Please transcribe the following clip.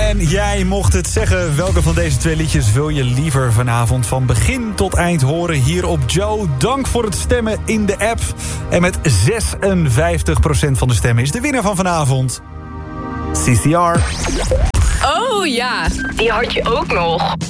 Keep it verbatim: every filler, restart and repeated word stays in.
En jij mocht het zeggen. Welke van deze twee liedjes wil je liever vanavond van begin tot eind horen hier op Joe? Dank voor het stemmen in de app. En met zesenvijftig procent van de stemmen is de winnaar van vanavond C C R. Oh ja, die had je ook nog.